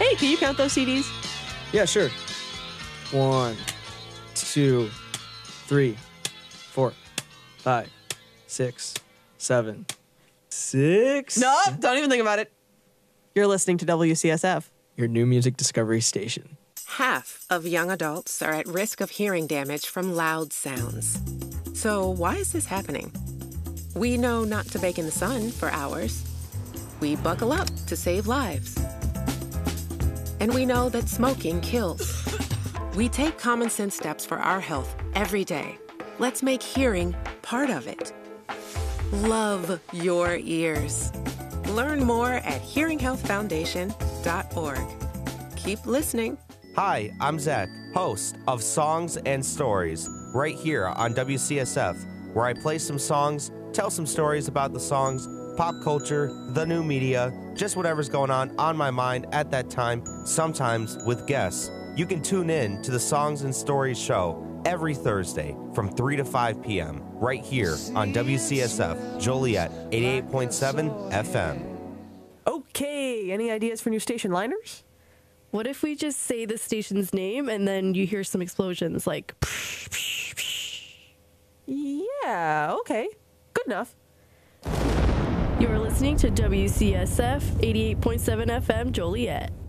Hey, can you count those CDs? Yeah, sure. 1, 2, 3, 4, 5, 6, 7, 6. No, don't even think about it. You're listening to WCSF. Your new music discovery station. Half of young adults are at risk of hearing damage from loud sounds. So why is this happening? We know not to bake in the sun for hours. We buckle up to save lives. And we know that smoking kills. We take common sense steps for our health every day. Let's make hearing part of it. Love your ears. Learn more at hearinghealthfoundation.org. Keep listening. Hi, I'm Zach, host of Songs and Stories, right here on WCSF, where I play some songs, tell some stories about the songs, pop culture, the new media, just whatever's going on my mind at that time, sometimes with guests. You can tune in to the Songs and Stories show every Thursday from 3 to 5 p.m. right here on WCSF Joliet 88.7 FM. Okay, any ideas for new station liners? What if we just say the station's name and then you hear some explosions like... Yeah, okay. Good enough. You're listening to WCSF 88.7 FM Joliet.